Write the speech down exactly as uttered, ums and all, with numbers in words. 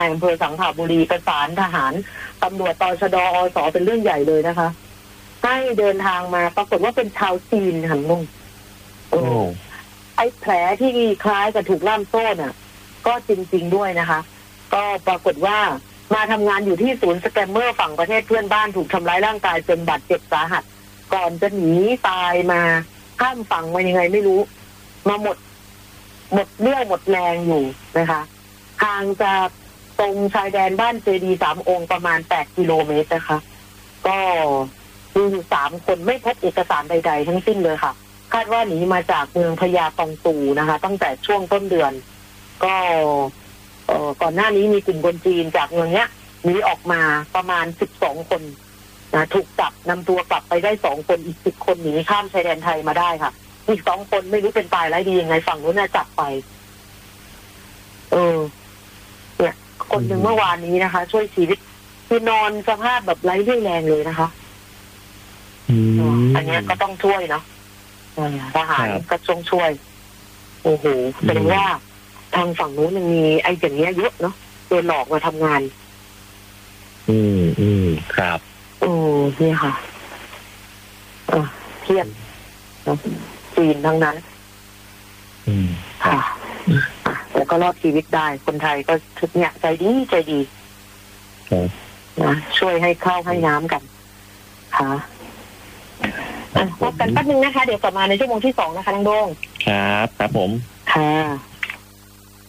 อำเภอสังขบุรีประสานทหารตำรวจตชดอสเป็นเรื่องใหญ่เลยนะคะให้เดินทางมาปรากฏว่าเป็นชาวจีนค่ะลุงโอ้ไอ้แผลที่คล้ายกับถูกล่ามโซ่น่ะก็จริงๆด้วยนะคะก็ปรากฏว่ามาทำงานอยู่ที่ศูนย์สแกมเมอร์ฝั่งประเทศเพื่อนบ้านถูกทำร้ายร่างกายจนบาดเจ็บสาหัสก่อนจะหนีตายมาข้ามฝั่งมายังไงไม่รู้มาหมดหมดเรี่ยวหมดแรงอยู่นะคะห่างจากตรงชายแดนบ้านเจดีสามองค์ประมาณแปดกิโลเมตรนะคะก็มีอยู่สามคนไม่พบเอกสารใดๆทั้งสิ้นเลยค่ะคาดว่าหนีมาจากเมืองพญาตองตูนะคะตั้งแต่ช่วงต้นเดือนก็เอ่อก่อนหน้านี้มีกลุ่มคนจีนจากเมืองเนี้ยหนีออกมาประมาณสิบสองคนนะถูกจับนำตัวกลับไปได้สองคนอีกสิบคนหนีข้ามชายแดนไทยมาได้ค่ะอีกสองคนไม่รู้เป็นตายร้ายดียังไงฝั่งนู้นน่ะจับไปเออเนี่ยคนหนึ่งเมื่อวานนี้นะคะช่วยชีวิตคือนอนสภาพแบบไร้เรี่ยวแรงเลยนะคะอันนี้ก็ต้องช่วยเนาะทหารก็ต้องช่วยโอ้โหแสดงว่าทางฝั่งนู้นยังมีไอ้อย่างเงี้ยเยอะเนาะโดนหลอกมาทำงานอืมอืมครับโอ้นี่ค่ะอ่ะเครียดจีนทั้งนั้นอืมค่ะแต่ก็รอดชีวิตได้คนไทยก็ทุกเนี่ยใจดีใจดีนะช่วยให้ข้าวให้น้ำกันค่ะพบกันแป๊บนึงนะคะเดี๋ยวกลับมาในชั่วโมงที่สองนะคะน้องโด่งครับครับผมค่ะ